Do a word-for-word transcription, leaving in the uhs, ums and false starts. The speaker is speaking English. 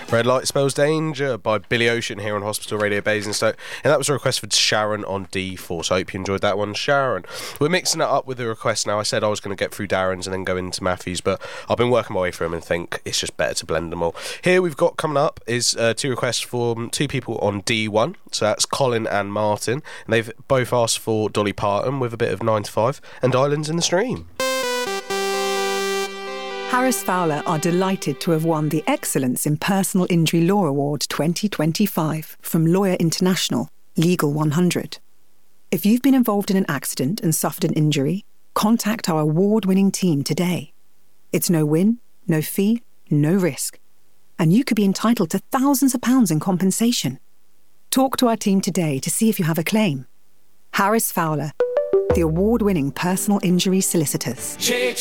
Red Light Spells Danger by Billy Ocean here on Hospital Radio Basingstoke. And that was a request for Sharon on D four, so I hope you enjoyed that one, Sharon. We're mixing it up with the request now. I said I was going to get through Darren's and then go into Matthew's, but I've been working my way through them and think it's just better to blend them all. Here we've got coming up is uh, two requests from two people on D one, so that's Colin and Martin, and they've both asked for Dolly Parton with a bit of nine to five and Islands in the Stream. Harris Fowler are delighted to have won the Excellence in Personal Injury Law Award twenty twenty-five from Lawyer International, Legal one hundred. If you've been involved in an accident and suffered an injury, contact our award-winning team today. It's no win, no fee, no risk. And you could be entitled to thousands of pounds in compensation. Talk to our team today to see if you have a claim. Harris Fowler, the award-winning personal injury solicitors.